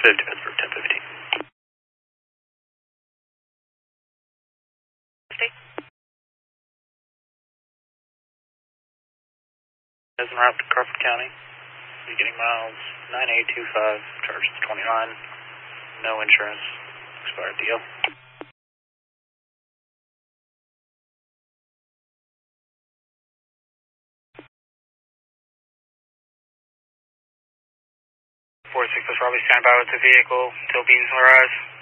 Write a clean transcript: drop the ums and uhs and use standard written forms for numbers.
50 Pittsburgh, 1015. As en route to Crawford County, beginning miles 9825, charges 29, no insurance, expired deal. 46, Robbie, stand by with the vehicle until beams arise.